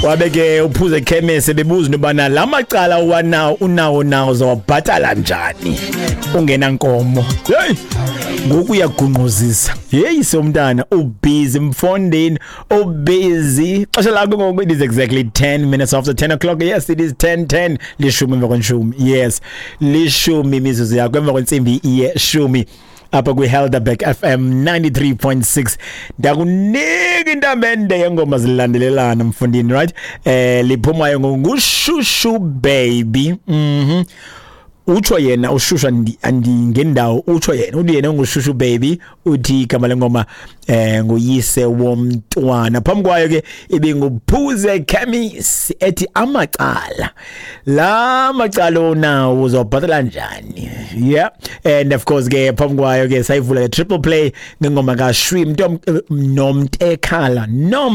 wabeke uphuze ekhemese bebuza nobana lamacala unawo uzobhatala njani ungena nkomo hey ngoku uyagunquzisa hey somntana ubusy mfondini ubusy xesha lakho ngoku it is exactly 10 minutes after 10 o'clock yes it is 10:10 lishumi emva kwenshumi yes lishumi imizuzu yakho emva kwensimbi yeshumi apha kwi-Helderberg FM 93.6 ndakunika intambende yengoma zilandelelana mfundini right liphumayo ngushushu baby utsho yena ushusha andingendawo utsho yena uthi yena ngushushu baby uthi igama lengoma nguyise womntwana phambi kwayo ke ibinguphuze Khamis ethi amacala la macala onawo uzobhatala njani yeah and of course ke phambi kwayo ke sayivula ke triple play ngengoma kaShwi nomtekhala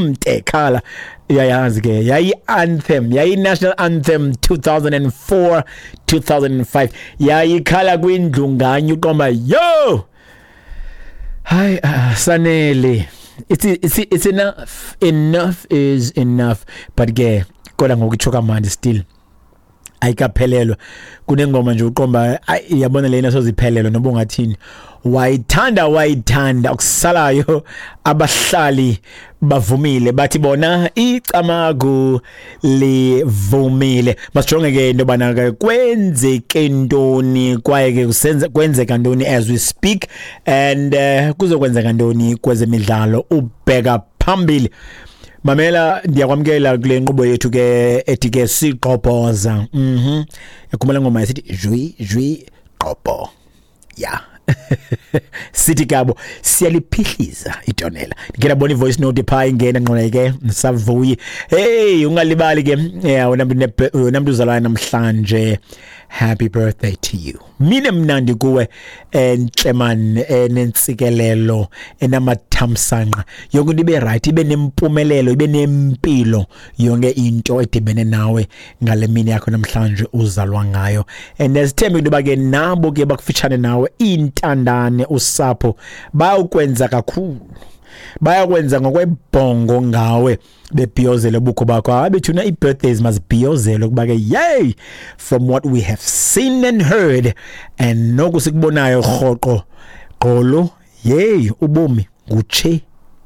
yayazi ke yayi anthem yayi national anthem 2004 2005 yayikhala kwindlunganyo uqoma yo hi Sanele it's enough is enough but ke kodwa ngokuchoka manje still ayikaphelelwa kunengoma nje uqomba yabona lena soziphelelwa noba ungathini wayithanda ukusalayo abahlali bavumile bathi bona icamagu livumile masijonge ke into bana kwenzeke ntoni kwaye ke kwenzeka ntoni as we speak and kuzokwenzeka ntoni kwezemidlalo ubheka phambili mamela ndiyakwamkela kule nkqubo yethu ke ethi ke siqhophoza yakhumela ngoma yesithi jwi qhopho yeah sithi kabo siyaliphihliza itonela ngena boni voice note pha ingena ngqola ke savuyi hey ungalibali ke unamntu uzalwana namhlanje happy birthday to you mina mnandi kuwe Ntleman nentsikelelo enamathamsanqa yonke ibe right ibe nempumelelo ibe nempilo yonke into edibene nawe ngale mini yakho namhlanje uzalwa ngayo and asithembe into bake nabo ke bakufitshane nawe intandane usapho bayakwenza kakhulu bayakwenza ngokwebhongo ngawe bebhiyozele bukho bakho abethuna i-birthdays mazibhiyozele kuba ke yay from what we have seen and heard and nokusikubonayo rhoqo qolo yay ubomi nguche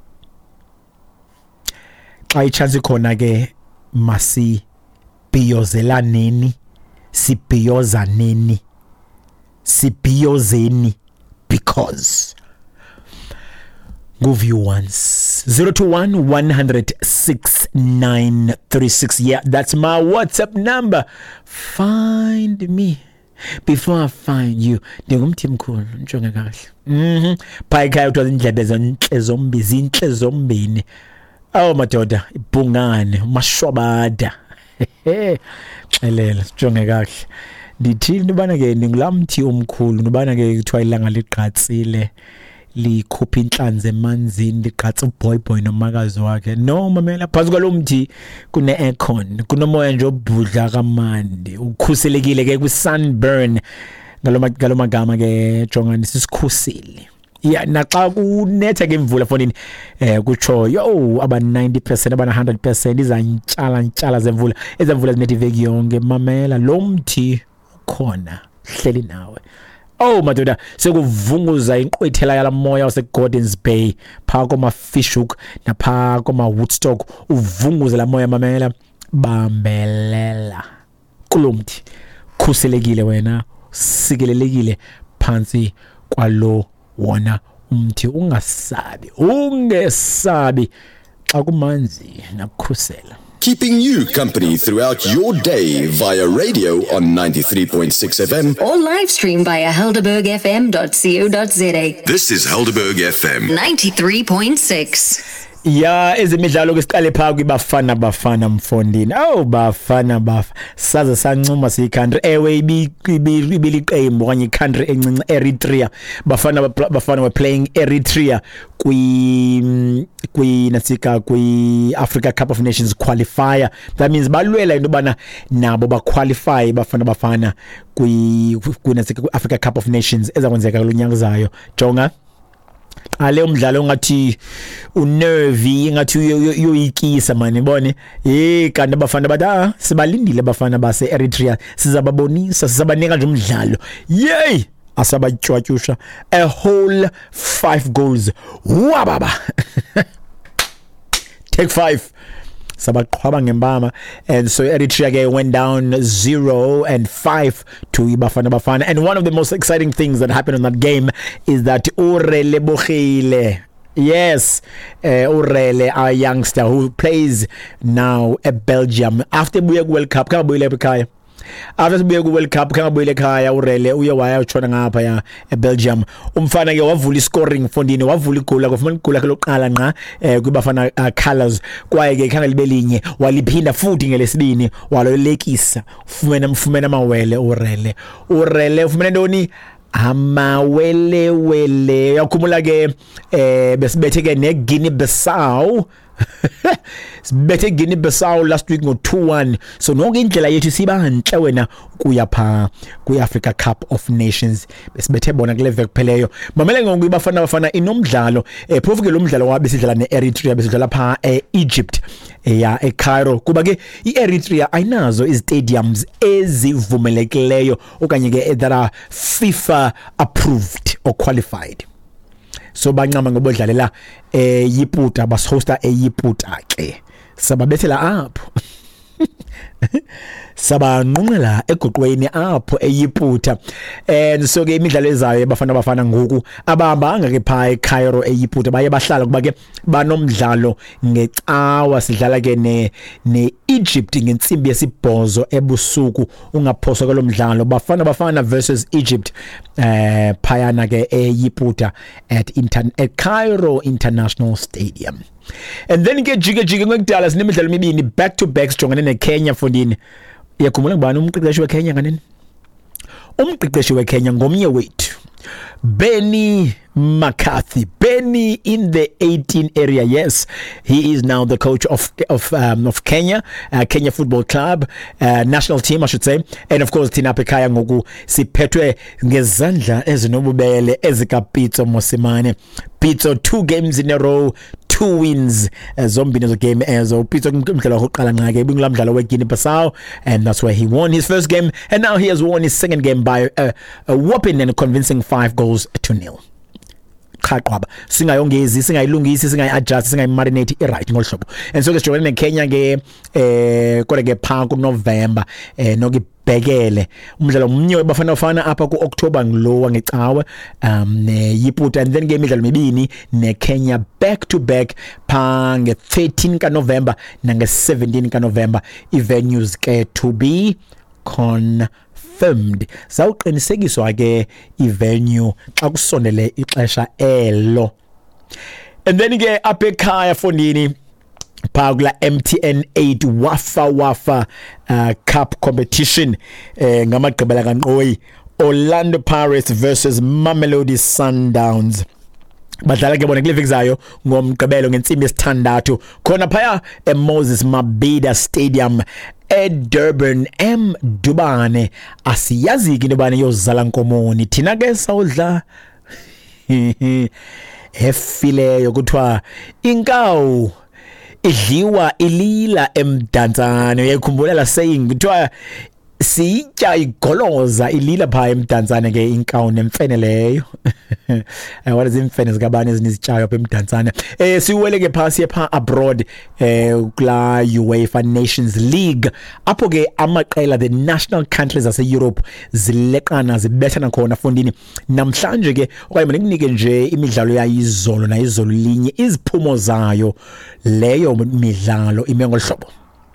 xa ichance khona ke masi bhiyozelaneni sibhiyozaneni sibhiyozeni because Go view once 021-100-6936 yeah that's my WhatsApp number find me before I find you ndingumthi mkhulu njonge kahle phayikaya uthola indlebe zinhle zombini awu madoda ibhungane mashwabada xelela njonge kahle ndithi nibana ke ningulamthi omkhulu nibana ke kuthiwa ilanga liqhatsile likhupha inhlanze emanzini liqhatha uboyboy nomakazi wakhe no mamela phansi kwalomthi kune aircon kunomoya nje obudla kamandi ukhuselekile ke kwi sunburn ngalomagama ke jongani sisikhusile yeah naxa kunetha ke imvula fonini kutsho yo aba 90% aba 100% izantshala zemvula ezemvula zinethi iveki yonke mamela lomthi khona hleli nawe oh madoda sekuvunguza inqwithela yalamoya waseGordons Bay pha koma Fishhook napha koma Woodstock uvunguza lamoya mamela bambelela kulomthi khuselekile wena sikelelekile phansi kwalo wona umthi ungesabi xa kumanzi nakukhusela. Keeping you company throughout your day via radio on 93.6 FM or live stream via helderbergfm.co.za. This is Helderberg FM 93.6. Ya ezemidlalo ke siqale pha kwibafana mfondini bafana saze sancuma siyicountry ewe ibiliqembu kanye country encinci Eritrea bafana were playing Eritrea kwi Africa Cup of Nations qualifier. That means balwela into bana nabo ba qualify bafana kwi Africa Cup of Nations ezakwenzeka lo nyaka zayo jonga ale umdlalo ngathi unervy ngathi uyoyikisa manje ibone kanti abafana bathi sibalindile abafana base Eritrea sizababonisa sizabanika nje umdlalo yey asabatshwatyusha a whole 5 goals wababa take 5 sabaqhwaba ngembama and so Eritrea went down 0-5 to Bafana. And one of the most exciting things that happened in that game is that Urele Bokhile, yes, Urele, our youngster who plays now at Belgium after World Cup, after the World Cup kangabuyele ekhaya urele uye waya utshona ngapha ya eBelgium umfana ke wavula iscoring fondini wavula igoli akufumana igoli lakhe lokuqala nqa kwibafana colors kwaye ke khanga libe linye waliphinda futhi ngelesibini walolekisa ufumene amawele urele ufumene ntoni amawele yakhumula ke besibethe ke neGuinea Bissau sibethe Guinea Bissau last week ngo 2-1 so nonke indlela yethu siba nhle wena kuya pha kuAfrica Cup of Nations besibethe bona kule vek pheleyo mamele ngoku bafana inomdlalo phofu ke lo mdlalo wabe sidlala neEritrea besidlala pha eEgypt ya eCairo kuba ke iEritrea ayinazo izstadiums ezivumelekileyo okanye ke that are FIFA approved or qualified so bancama ngobodlalela yiputa bashosta eyiputa ke sababethela apho sabanqunqela egoqweni apho eyiputa and so ke imidlalo ezayo bafana ngoku abahamba ke pha eCairo eyiputa baye bahlala kuba ke banomdlalo ngecawa sidlala ke ne Egypt ngensimbi yesibhozo ebusuku ungaphoswa kwelomdlalo bafana versus Egypt phayana ke eyiputa at Cairo International Stadium. And then ke jike ngekudala sinemidlalo emibini back to back sijongene neKenya fondini yakhumbula ngubani umqeqeshi weKenya kanini umqeqeshi weKenya ngomnye wethu Benny McCarthy. Benny in the 18 area. Yes, he is now the coach of Kenya, Kenya Football Club, national team I should say. And of course Tina Pekaya ngoku siphethwe ngezandla ezinobubele ezikaPitso Mosimane. Pitso 2 games in a row, 2 wins. Zombini zo game ezo. Pitso kumdlalo wokuqala nqa ke bingula mdlalo weGuinea Bissau and that's where he won his first game and now he has won his second game by a whopping and convincing 5-0. Qhaqwaba singayongezi singayilungisi singayiadjust singayimarinate right ngolhlobo and so ke sijongene neKenya ke kodwa ke pha ku November nokibhekele umdlalo omnye webafana apha ku October ngilowa ngecawe neyiputa and then ke imidlalo emibini neKenya back to back pha nge 13 ka November nange 17 ka November venues ke to be confirmed zawuqinisekiswa ke ivenue xa kusondele ixesha elo and then ke apha ekhaya fondini Pagla MTN 8 Wafa Cup competition ngamagqibela kaNqoyi Orlando Pirates versus Mamelodi Sundowns badlala ke bona kule veki zayo ngomgqibelo ngentsimbi yesithandathu khona phaya eMoses Mabhida Stadium eDurban Dubane asiyazi ke intobani yozala nkomoni thina ke sawudla efileyo kuthiwa inkawu idliwa ilila emdantsane uyakhumbula la saying kuthiwa sitya igoloza ilila pha emdantsane ke inkawu nemfene leyo what is imfene zikabani ezinizitshayo pha emdantsane siwele ke phasi epha abroad kula UEFA Nations League apho ke amaqela the national countries ase Europe zileqana zibethana khona fondini namhlanje ke okanye manikunike nje imidlalo yayizolo nayizolo linye iziphumo zayo leyo midlalo ime ngolhlobo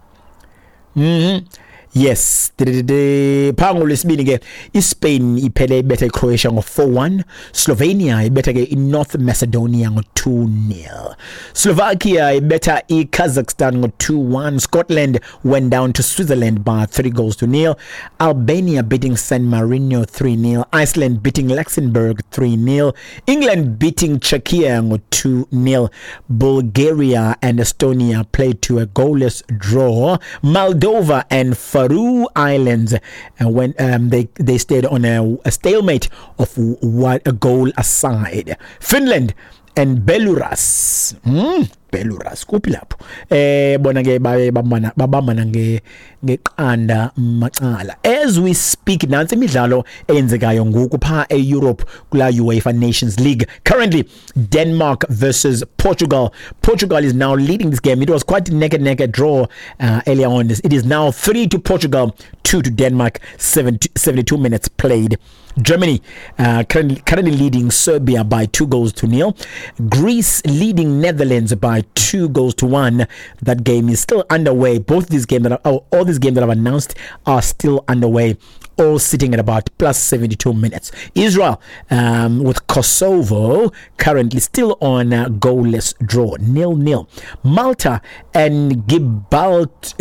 yes phango lesibini ke iSpain iphele ibethe iCroatia ngo 4-1 Slovenia ibethe ke iNorth Macedonia ngo 2-0 Slovakia ibetha iKazakhstan ngo 2-1 Scotland went down to Switzerland by 3-0 Albania beating San Marino 3-0 Iceland beating Luxembourg 3-0 England beating Czechia ngo 2-0 Bulgaria and Estonia played to a goalless draw Moldova and Faroe Islands when they stayed on a stalemate of a goal aside. Finland and Belarus. Belarus kuphi lapho bona ke babambana ngeqanda macala as we speak. Nansi imidlalo eyenzekayo ngoku pha eEurope kula UEFA Nations League. Currently Denmark versus Portugal. Portugal is now leading this game. It was quite a neck draw earlier on. It is now 3 to Portugal, 2 to Denmark, 72 minutes played. Germany currently leading Serbia by 2-0. Greece leading Netherlands by 2-1. That game is still underway. All these games that I've announced are still underway, all sitting at about plus 72 minutes. Israel with Kosovo currently still on a goalless draw, 0-0. Malta and Gibraltar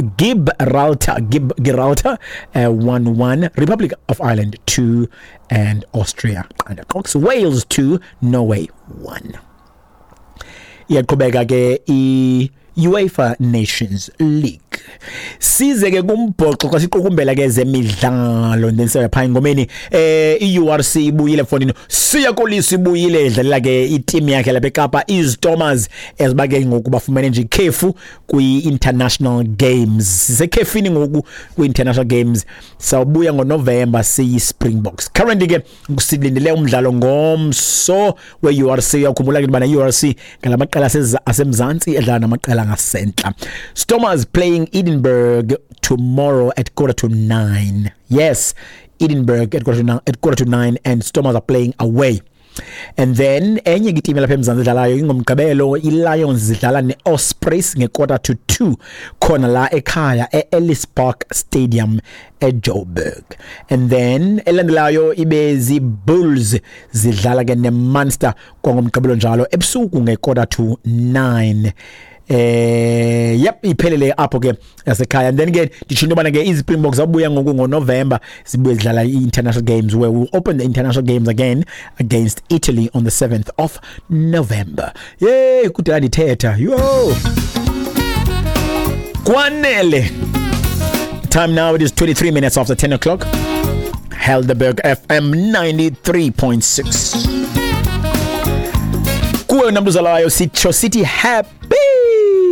1-1. Republic of Ireland 2, and Austria and Cox. Wales 2, Norway 1. Iyaqhubeka ke UEFA Nations League. Size ke kumbhoxo kwasiqukumbela ke zemidlalo ndensela pha ingomeni iURC ibuyile fonini siyakolisa ibuyile edlalela ke iteam yakhe lapha eKapa iZtomas ezibake ngoku bafumene nje ikhefu kwi-international games. Sisekhefini ngoku kwi-international games. Sawubuya ngoNovember siyi-Springboks. Currently ke kusilindele umdlalo ngomso weURC. Uyakhumbula ke bana iURC ngalamaqela asemzansi edlala namaqela ngasentla. Stormers playing Edinburgh tomorrow at 9:15. Yes, Edinburgh at 9:15, and Stormers are playing away. And then enye ke team lapha eMzansi edlalayo ingomgqibelo iLions zidlala neOspreys 1:45 khona la ekhaya eEllis Park Stadium eJoburg. And then elandelayo ibe ziBulls zidlala ke neMunster kwangomgqibelo njalo ebusuku 9:45. Iphelele apho ke yasekhaya. And then again dichinto bana ke iSpringboks zabuya ngoku ngoNovember zibuye zidlala iinternational games, where we will open the international games again against Italy on the 7th of November. Yey kudala ndithetha yo kwanele. Time now, it is 23 minutes after 10 o'clock. Helderberg FM 93.6. Kuwe namduzalayo sitho sithi happy